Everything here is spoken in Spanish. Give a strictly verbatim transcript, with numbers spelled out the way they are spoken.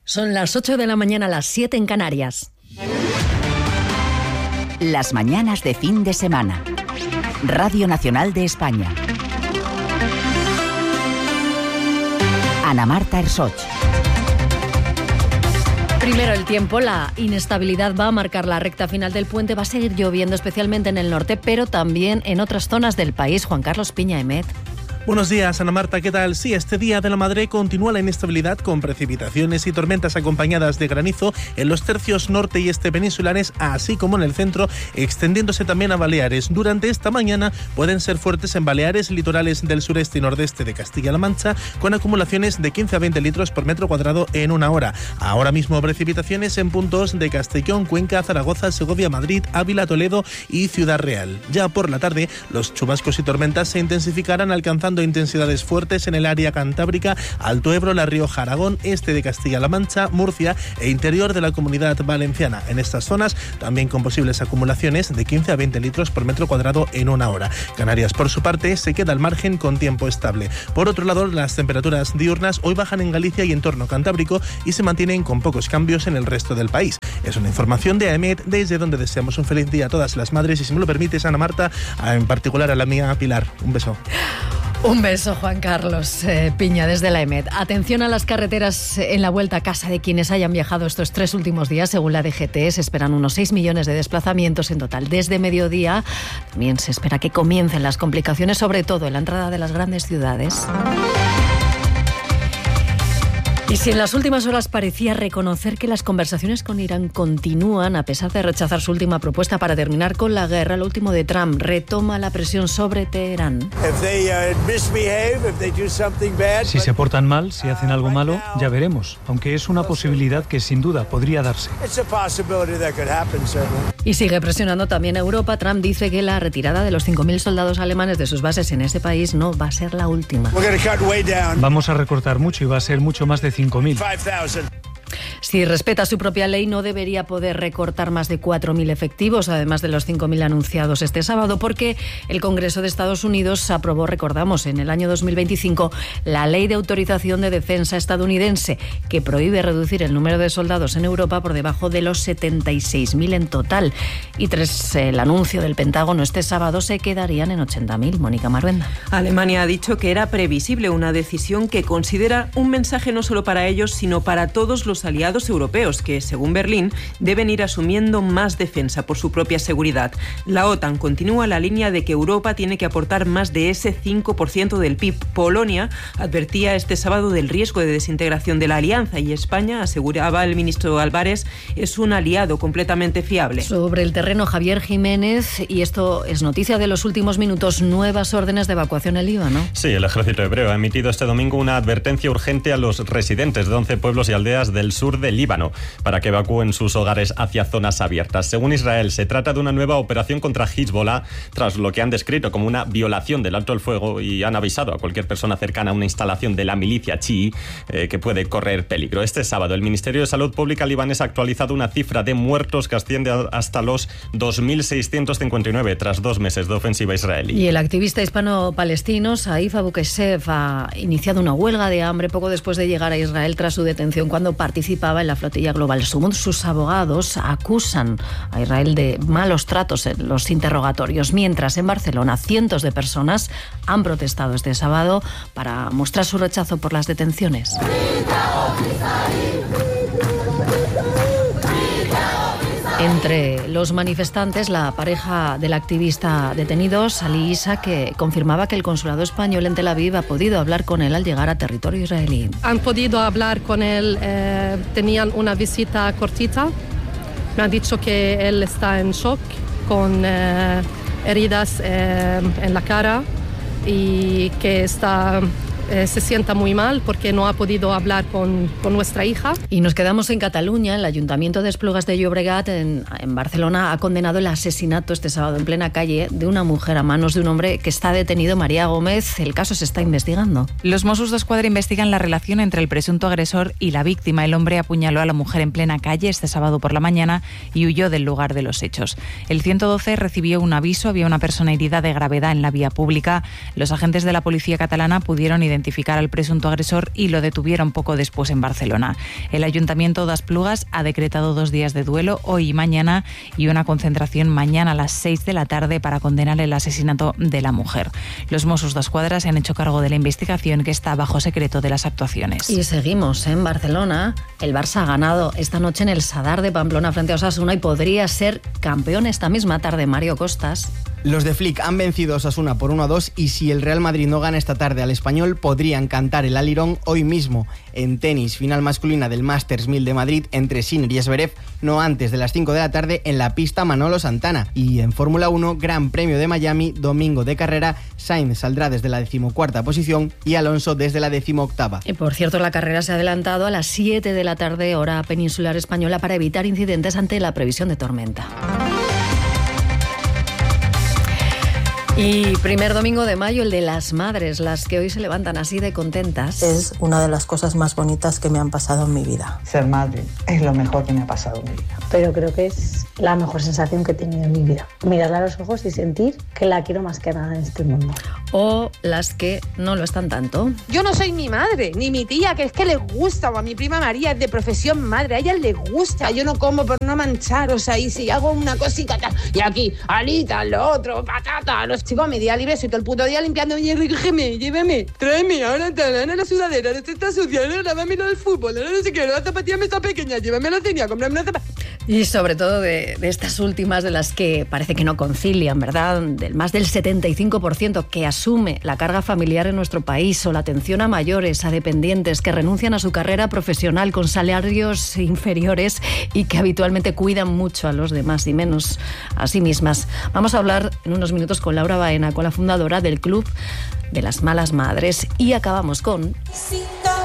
Son las ocho de la mañana, las siete en Canarias. Las mañanas de fin de semana. Radio Nacional de España. Ana Marta Ersoch. Primero el tiempo, la inestabilidad va a marcar la recta final del puente, va a seguir lloviendo especialmente en el norte, pero también en otras zonas del país. Juan Carlos Piña Emet. Buenos días, Ana Marta, ¿qué tal? Sí, este día de la madre continúa la inestabilidad con precipitaciones y tormentas acompañadas de granizo en los tercios norte y este peninsulares, así como en el centro, extendiéndose también a Baleares. Durante esta mañana pueden ser fuertes en Baleares, litorales del sureste y nordeste de Castilla-La Mancha, con acumulaciones de quince a veinte litros por metro cuadrado en una hora. Ahora mismo precipitaciones en puntos de Castellón, Cuenca, Zaragoza, Segovia, Madrid, Ávila, Toledo y Ciudad Real. Ya por la tarde, los chubascos y tormentas se intensificarán, alcanzando intensidades fuertes en el área cantábrica, Alto Ebro, La Rioja, Aragón, este de Castilla-La Mancha, Murcia e interior de la Comunidad Valenciana. En estas zonas también con posibles acumulaciones de quince a veinte litros por metro cuadrado en una hora. Canarias, por su parte, se queda al margen con tiempo estable. Por otro lado, las temperaturas diurnas hoy bajan en Galicia y entorno cantábrico y se mantienen con pocos cambios en el resto del país. Es una información de A E M E T, desde donde deseamos un feliz día a todas las madres y, si me lo permites, Ana Marta, en particular a la mía Pilar. Un beso. Un beso, Juan Carlos eh, Piña, desde la A E M E T. Atención a las carreteras en la vuelta a casa de quienes hayan viajado estos tres últimos días. Según la D G T, se esperan unos seis millones de desplazamientos en total. Desde mediodía también se espera que comiencen las complicaciones, sobre todo en la entrada de las grandes ciudades. Y si en las últimas horas parecía reconocer que las conversaciones con Irán continúan, a pesar de rechazar su última propuesta para terminar con la guerra, lo último de Trump retoma la presión sobre Teherán. Si se portan mal, si hacen algo malo, ya veremos, aunque es una posibilidad que sin duda podría darse. Y sigue presionando también a Europa. Trump dice que la retirada de los cinco mil soldados alemanes de sus bases en ese país no va a ser la última. Vamos a recortar mucho y va a ser mucho más de cinco mil. Si respeta su propia ley, no debería poder recortar más de cuatro mil efectivos, además de los cinco mil anunciados este sábado, porque el Congreso de Estados Unidos aprobó, recordamos, en el año dos mil veinticinco, la Ley de Autorización de Defensa estadounidense, que prohíbe reducir el número de soldados en Europa por debajo de los setenta y seis mil en total. Y tras el anuncio del Pentágono este sábado, se quedarían en ochenta mil. Mónica Maruenda. Alemania ha dicho que era previsible una decisión que considera un mensaje no solo para ellos, sino para todos los aliados europeos que, según Berlín, deben ir asumiendo más defensa por su propia seguridad. La OTAN continúa la línea de que Europa tiene que aportar más de ese cinco por ciento del P I B. Polonia advertía este sábado del riesgo de desintegración de la alianza y España, aseguraba el ministro Álvarez, es un aliado completamente fiable. Sobre el terreno, Javier Jiménez, y esto es noticia de los últimos minutos, nuevas órdenes de evacuación en Líbano. Sí, el ejército hebreo ha emitido este domingo una advertencia urgente a los residentes de once pueblos y aldeas del sur de Líbano para que evacúen sus hogares hacia zonas abiertas. Según Israel, se trata de una nueva operación contra Hezbollah, tras lo que han descrito como una violación del alto el fuego, y han avisado a cualquier persona cercana a una instalación de la milicia chií eh, que puede correr peligro. Este sábado, el Ministerio de Salud Pública libanés ha actualizado una cifra de muertos que asciende hasta los dos mil seiscientos cincuenta y nueve tras dos meses de ofensiva israelí. Y el activista hispano-palestino Saif Abu Kesef ha iniciado una huelga de hambre poco después de llegar a Israel tras su detención cuando participaba en la flotilla global. Sus abogados acusan a Israel de malos tratos en los interrogatorios, mientras en Barcelona cientos de personas han protestado este sábado para mostrar su rechazo por las detenciones. Entre los manifestantes, la pareja del activista detenido, Salih Issa, que confirmaba que el consulado español en Tel Aviv ha podido hablar con él al llegar a territorio israelí. Han podido hablar con él, eh, tenían una visita cortita. Me han dicho que él está en shock, con eh, heridas eh, en la cara y que está... Eh, se sienta muy mal porque no ha podido hablar con, con nuestra hija. Y nos quedamos en Cataluña. El Ayuntamiento de Esplugas de Llobregat, en, en Barcelona, ha condenado el asesinato este sábado en plena calle de una mujer a manos de un hombre que está detenido, María Gómez. El caso se está investigando. Los Mossos d'Esquadra investigan la relación entre el presunto agresor y la víctima. El hombre apuñaló a la mujer en plena calle este sábado por la mañana y huyó del lugar de los hechos. El ciento doce recibió un aviso. Había una persona herida de gravedad en la vía pública. Los agentes de la policía catalana pudieron identificar identificar al presunto agresor y lo detuvieron poco después en Barcelona. El Ayuntamiento de Esplugas ha decretado dos días de duelo, hoy y mañana, y una concentración mañana a las seis de la tarde para condenar el asesinato de la mujer. Los Mossos d'Esquadra se han hecho cargo de la investigación, que está bajo secreto de las actuaciones. Y seguimos en Barcelona. El Barça ha ganado esta noche en el Sadar de Pamplona frente a Osasuna y podría ser campeón esta misma tarde. Mario Costas. Los de Flick han vencido a Osasuna por uno a dos y si el Real Madrid no gana esta tarde al Español, podrían cantar el alirón hoy mismo. En tenis, final masculina del Masters mil de Madrid entre Sinner y Zverev, no antes de las cinco de la tarde en la pista Manolo Santana. Y en Fórmula uno, Gran Premio de Miami, domingo de carrera, Sainz saldrá desde la decimocuarta posición y Alonso desde la decimoctava. Y por cierto, la carrera se ha adelantado a las siete de la tarde, hora peninsular española, para evitar incidentes ante la previsión de tormenta. Y primer domingo de mayo, el de las madres, las que hoy se levantan así de contentas. Es una de las cosas más bonitas que me han pasado en mi vida. Ser madre es lo mejor que me ha pasado en mi vida. Pero creo que es la mejor sensación que he tenido en mi vida. Mirarla a los ojos y sentir que la quiero más que nada en este mundo. O las que no lo están tanto. Yo no soy mi madre, ni mi tía, que es que le gusta, o a mi prima María es de profesión madre, a ella le gusta. Yo no como por no manchar, o sea, y si hago una cosita, y aquí, alita, lo otro, patata, los chicos, mi día libre, soy todo el puto día limpiando, oye, recógeme, llévame, tráeme, ahora en la sudadera, ahora está sucia, ahora lávame lo del fútbol, ahora no sé qué, la zapatilla me está pequeña, llévame a la cena, cómprame una zapatilla. Y sobre todo de, de estas últimas, de las que parece que no concilian, ¿verdad? Del más del setenta y cinco por ciento que asume la carga familiar en nuestro país, o la atención a mayores, a dependientes que renuncian a su carrera profesional con salarios inferiores y que habitualmente cuidan mucho a los demás y menos a sí mismas. Vamos a hablar en unos minutos con Laura Baena, con la fundadora del Club de las Malas Madres, y acabamos con...